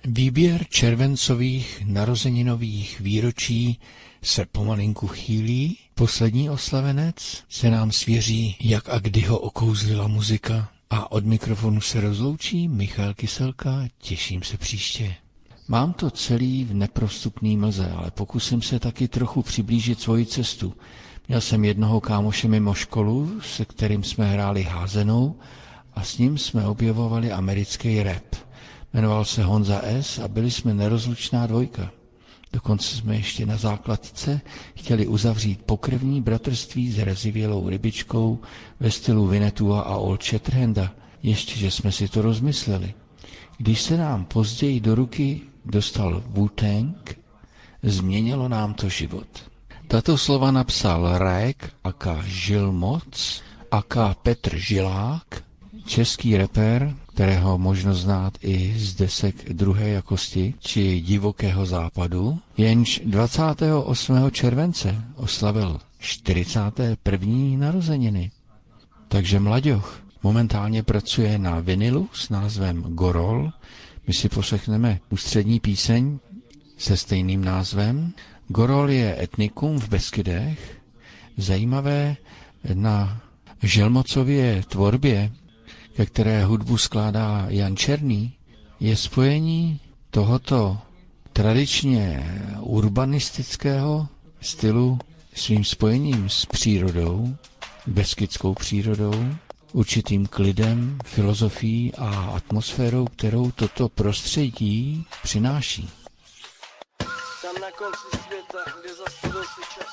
Výběr červencových narozeninových výročí se pomalinku chýlí. Poslední oslavenec se nám svěří, jak a kdy ho okouzlila muzika. A od mikrofonu se rozloučí Michal Kyselka, těším se příště. Mám to celý v neprostupný mlze, ale pokusím se taky trochu přiblížit svoji cestu. Měl jsem jednoho kámoše mimo školu, se kterým jsme hráli házenou a s ním jsme objevovali americký rap. Jmenoval se Honza S. a byli jsme nerozlučná dvojka. Dokonce jsme ještě na základce chtěli uzavřít pokrevní bratrství s rezivělou rybičkou ve stylu Winnetua a Old Shatterhanda. Ještě, že jsme si to rozmysleli. Když se nám později do ruky dostal Wu-Tang, změnilo nám to život. Tato slova napsal Raek aka Žilmoc aka Petr Žilák, český rapper, kterého možno znát i z desek druhé jakosti či Divokého západu, jenž 28. července oslavil 41. narozeniny. Takže mlaďoch momentálně pracuje na vinilu s názvem Gorol. My si poslechneme ústřední píseň se stejným názvem. Gorol je etnikum v Beskydech. Zajímavé na Želmocově tvorbě, ke které hudbu skládá Jan Černý, je spojení tohoto tradičně urbanistického stylu svým spojením s přírodou, beskidskou přírodou, určitým klidem, filozofií a atmosférou, kterou toto prostředí přináší. Tam na konci světa, kde zastavil si čas.